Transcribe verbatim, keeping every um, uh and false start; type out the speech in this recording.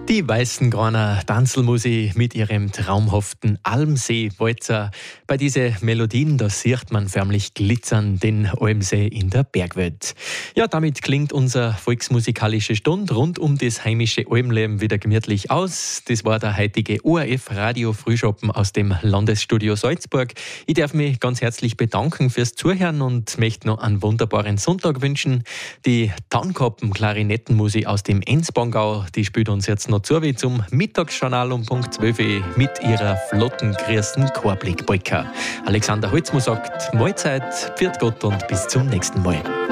Die Weißengraner Tanzelmusik mit ihrem traumhaften Almsee-Walzer. Bei diesen Melodien, da sieht man förmlich glitzern den Almsee in der Bergwelt. Ja, damit klingt unser volksmusikalische Stund rund um das heimische Almleben wieder gemütlich aus. Das war der heutige O R F Radio Frühschoppen aus dem Landesstudio Salzburg. Ich darf mich ganz herzlich bedanken fürs Zuhören und möchte noch einen wunderbaren Sonntag wünschen. Die Tannkappen-Klarinettenmusik aus dem Enzbangau, die spielt uns jetzt noch zu wie zum Mittagsjournal um Punkt zwölf mit ihrer flotten, grüßen Chorblick-Polka. Alexander Holzmo sagt Mahlzeit, pfiat Gott und bis zum nächsten Mal.